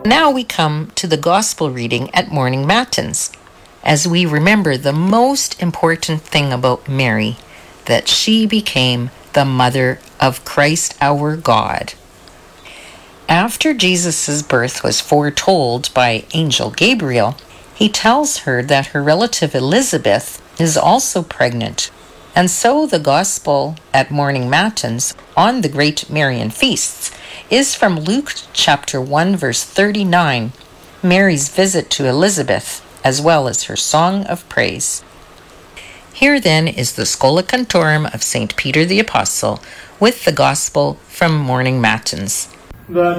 Now we come to the Gospel reading at morning matins, as we remember the most important thing about Mary, that she became the mother of Christ our God. After Jesus' birth was foretold by Angel Gabriel, he tells her that her relative Elizabeth is also pregnant. And so the Gospel at morning matins on the great Marian feasts is from Luke chapter 1 verse 39, Mary's visit to Elizabeth, as well as her song of praise. Here then is the Schola Cantorum of St. Peter the Apostle with the Gospel from morning matins.